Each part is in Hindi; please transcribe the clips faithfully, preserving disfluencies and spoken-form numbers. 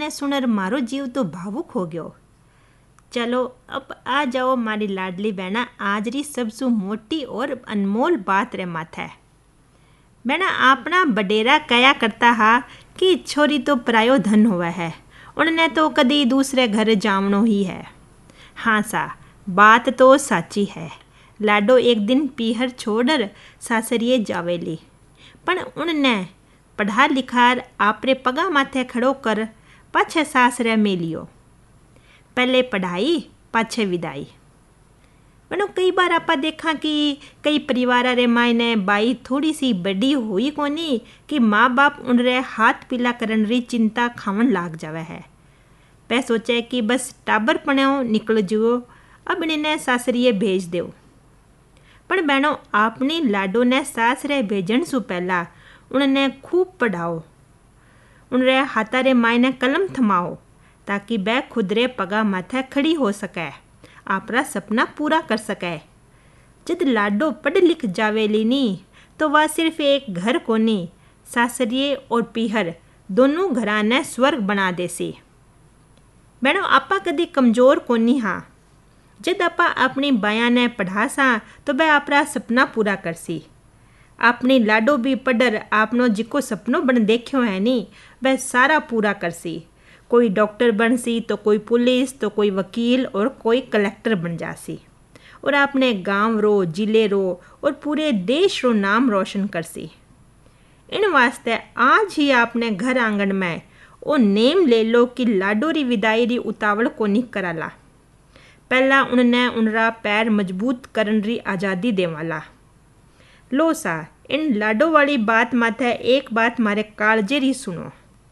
ने सुनर मारो जीव तो भावुक हो गयो। चलो अब आ जाओ मारी लाडली बहना, आज री सबसु मोटी और अनमोल बात रे माथे। बहना अपना बडेरा कया करता हा कि छोरी तो परायो धन हुआ है, उनने तो कदी दूसरे घर जावनो ही है। हाँ सा बात तो साची है। लाडो एक दिन पीहर छोड़ सासरिये जावेली, पण उनने पढ़ा लिखार आपरे पगा माथे खड़ो कर पाछे सासरे मेलियो। पहले पढ़ाई पाछे विदाई। बनो कई बार आपा देखा कि कई परिवार रे मायने बाई थोड़ी सी बड़ी हुई कोनी कि माँ बाप उनरे हाथ पीला करन री चिंता खावन लाग जावे है। पै सोचे कि बस टाबर पण्यो निकल जुओ, अब इन्हें सासरिये भेज दो। पर बहनों आपनी लाडो ने सासरे भेजन सु पहला उनने खूब पढ़ाओ, उनरे हाथा रे मायने कलम थमाओ, ताकि वह खुद रे पगा माथे खड़ी हो सके, आपरा सपना पूरा कर सके। जब लाडो पढ़ लिख जावेली नी तो वह सिर्फ एक घर कोनी, सासरिये और पीहर दोनों घरां ने स्वर्ग बना देसी। बहनों आपा कदी कमजोर कोनी हाँ। जब आपा अपनी बाया ने पढ़ा सा तो वह आपरा सपना पूरा करसी। अपनी लाडो भी पढ़र आपनो जिको सपनो बन देखियो है नी वह सारा पूरा करसी। कोई डॉक्टर बनसी तो कोई पुलिस तो कोई वकील और कोई कलेक्टर बन जासी, और अपने गांव रो जिले रो और पूरे देश रो नाम रोशन करसी। इन वास्ते आज ही आपने घर आंगन में ओ नेम ले लो कि लाडो री विदाई री उतावल कोनी कराला। पहला उनने उनरा पैर मजबूत करन री आज़ादी देवाला। लो सा इन लाडो वाली बात माथे एक बात मारे कालजे री सुनो।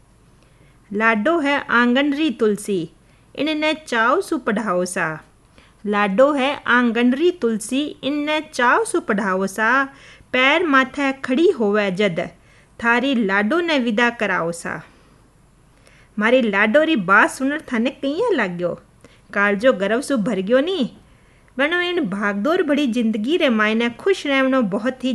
लाडो है आंगन री तुलसी, इनने चाव सु पढ़ाओ सा। लाडो है आंगन री तुलसी, इनने चाव सु पढ़ाओ सा। पैर माथे खड़ी होवे जद, थारी लाडो ने विदा कराओ सा। मारी लाडो री बात सुनर थाने कईया लाग्यो, कालजो गर्व सु भर गयो नी। बनो इन भागदौड़ भरी जिंदगी रे मायने खुश रहनो बहुत ही